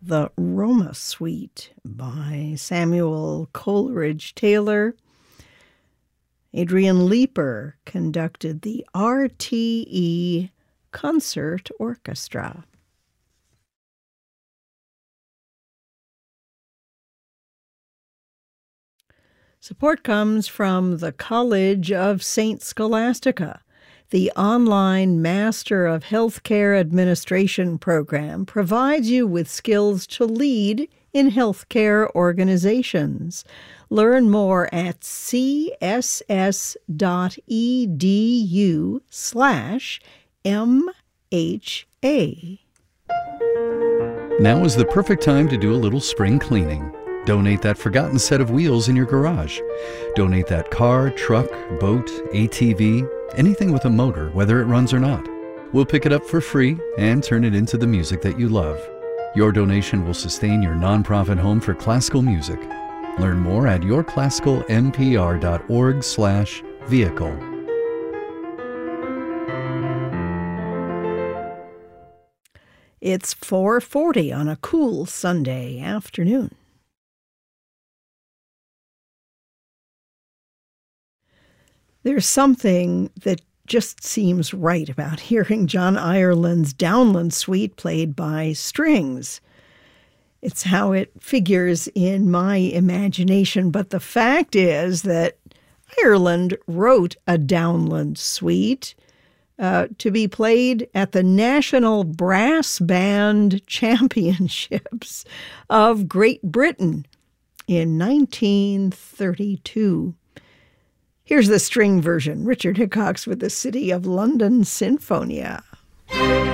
the Roma Suite by Samuel Coleridge Taylor. Adrian Leeper conducted the RTE Concert Orchestra. Support comes from the College of St. Scholastica. The online Master of Healthcare Administration program provides you with skills to lead in healthcare organizations. Learn more at css.edu/MHA. Now is the perfect time to do a little spring cleaning. Donate that forgotten set of wheels in your garage. Donate that car, truck, boat, ATV, anything with a motor, whether it runs or not. We'll pick it up for free and turn it into the music that you love. Your donation will sustain your nonprofit home for classical music. Learn more at yourclassicalmpr.org/vehicle. It's 4:40 on a cool Sunday afternoon. There's something that just seems right about hearing John Ireland's Downland Suite played by strings. It's how it figures in my imagination, but the fact is that Ireland wrote a Downland Suite to be played at the National Brass Band Championships of Great Britain in 1932. Here's the string version, Richard Hickox with the City of London Sinfonia.